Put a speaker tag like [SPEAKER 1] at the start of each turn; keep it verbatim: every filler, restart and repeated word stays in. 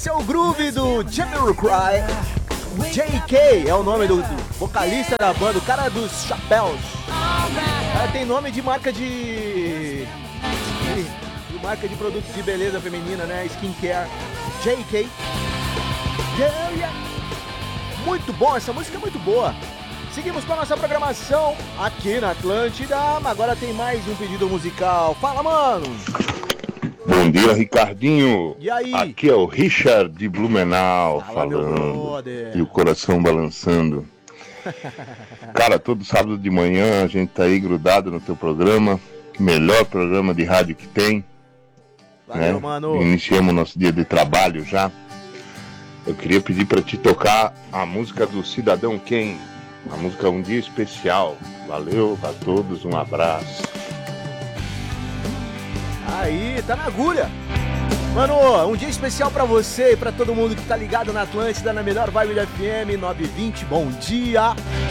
[SPEAKER 1] Esse é o groove do Jamiroquai. J K é o nome do, do vocalista da banda, o cara dos chapéus. Cara, tem nome de marca de... de... de marca de produtos de beleza feminina, né? Skincare. J K. Yeah, yeah. Muito bom, essa música é muito boa. Seguimos com a nossa programação aqui na Atlântida. Agora tem mais um pedido musical. Fala, mano!
[SPEAKER 2] Bom dia, Ricardinho.
[SPEAKER 1] E aí?
[SPEAKER 2] Aqui é o Richard de Blumenau.
[SPEAKER 1] Fala,
[SPEAKER 2] falando. E o coração balançando. Cara, todo sábado de manhã a gente tá aí grudado no teu programa. Melhor programa de rádio que tem.
[SPEAKER 1] Valeu,
[SPEAKER 2] né?
[SPEAKER 1] mano.
[SPEAKER 2] Iniciamos nosso dia de trabalho já. Eu queria pedir pra te tocar a música do Cidadão Quem. A música Um Dia Especial. Valeu a todos, um abraço.
[SPEAKER 1] Aí, tá na agulha. Mano, um dia especial pra você e pra todo mundo que tá ligado na Atlântida, na melhor vibe da F M nove vinte. Bom dia.